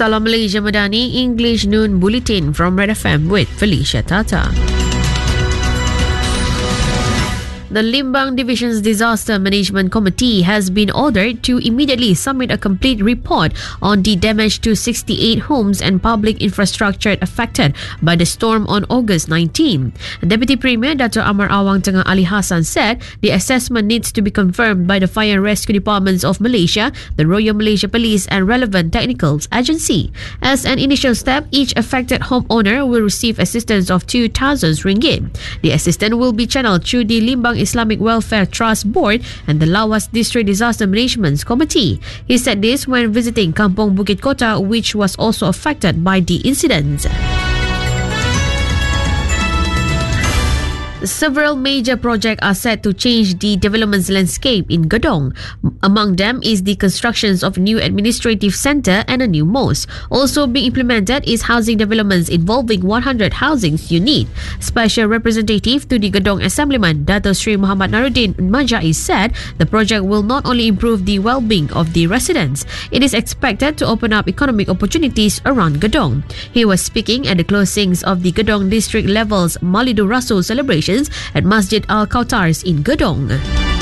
Salam Malaysia Madani, English Noon Bulletin from Red FM with Felicia Tata. The Limbang Division's Disaster Management Committee has been ordered to immediately submit a complete report on the damage to 68 homes and public infrastructure affected by the storm on August 19. Deputy Premier Dr. Amar Awang Tengah Ali Hassan said the assessment needs to be confirmed by the Fire and Rescue Departments of Malaysia, the Royal Malaysia Police and relevant technical agency. As an initial step, each affected homeowner will receive assistance of 2,000 ringgit. The assistance will be channeled through the Limbang Islamic Welfare Trust Board and the Lawas District Disaster Management Committee. He said this when visiting Kampung Bukit Kota, which was also affected by the incident. Several major projects are set to change the development landscape in Gedong. Among them is the constructions of a new administrative centre and a new mosque. Also being implemented is housing developments involving 100 housing units. Special representative to the Gedong Assemblyman, Dato Sri Muhammad Naruddin Majai, said the project will not only improve the well-being of the residents, it is expected to open up economic opportunities around Gedong. He was speaking at the closings of the Gedong District Levels Maulidur Rasul celebrations at Masjid Al-Kautars in Gedong.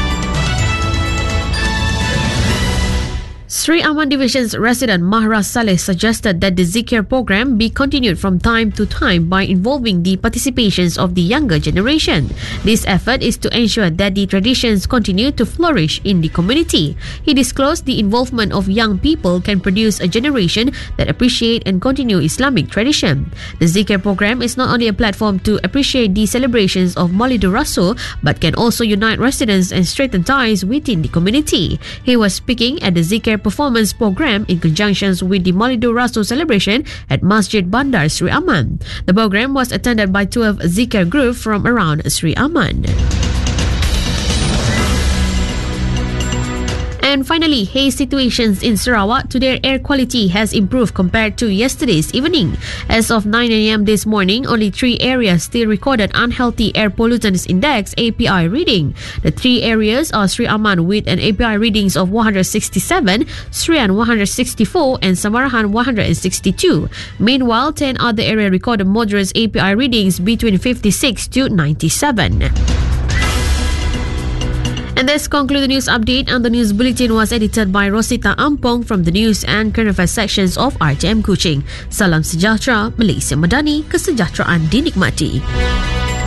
Sri Aman Division's resident Mahra Saleh suggested that the Zikir program be continued from time to time by involving the participations of the younger generation. This effort is to ensure that the traditions continue to flourish in the community. He disclosed the involvement of young people can produce a generation that appreciate and continue Islamic tradition. The Zikir program is not only a platform to appreciate the celebrations of Maulidur Rasul, but can also unite residents and strengthen ties within the community. He was speaking at the Zikir performance program in conjunction with the Maulidur Rasul celebration at Masjid Bandar Sri Aman. The program was attended by 12 Zikir groups from around Sri Aman. And finally, haze situations in Sarawak. Today, air quality has improved compared to yesterday's evening. As of 9 a.m. this morning, only 3 areas still recorded unhealthy air pollutants index API reading. The 3 areas are Sri Aman with an API readings of 167, Srian 164 and Samarahan 162. Meanwhile, 10 other areas recorded moderate API readings between 56 to 97. And this concludes the news update, and the news bulletin was edited by Rosita Ampong from the news and current affairs sections of RTM Kuching. Salam sejahtera, Malaysia Madani, kesejahteraan dinikmati.